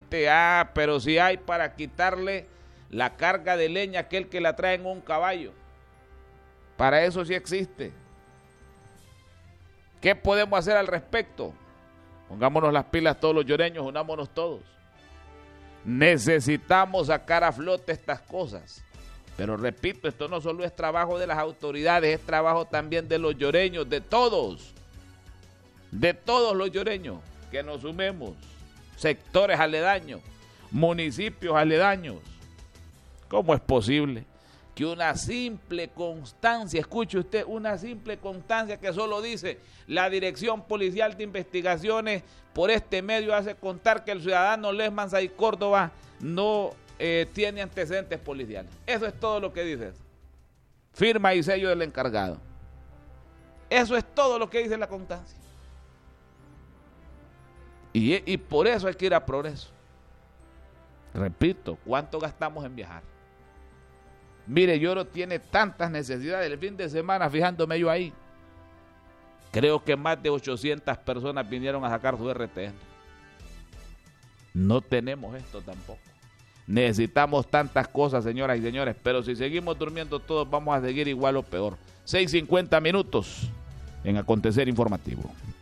existe, pero si hay para quitarle la carga de leña a aquel que la trae en un caballo. Para eso sí existe. ¿Qué podemos hacer al respecto? Pongámonos las pilas todos los lloreños, unámonos todos. Necesitamos sacar a flote estas cosas. Pero repito, esto no solo es trabajo de las autoridades, es trabajo también de los lloreños, de todos los lloreños, que nos sumemos, sectores aledaños, municipios aledaños. ¿Cómo es posible que una simple constancia, escuche usted, una simple constancia que solo dice la Dirección Policial de Investigaciones por este medio hace contar que el ciudadano Lesman Say Córdoba no tiene antecedentes policiales? Eso es todo lo que dice. Firma y sello del encargado. Eso es todo lo que dice la constancia. Y por eso hay que ir a Progreso. Repito, ¿cuánto gastamos en viajar? Mire, Lloro tiene tantas necesidades. El fin de semana, fijándome yo ahí, creo que más de 800 personas vinieron a sacar su RTN. No tenemos esto tampoco. Necesitamos tantas cosas, señoras y señores, pero si seguimos durmiendo todos vamos a seguir igual o peor. 6:50 minutos en Acontecer Informativo.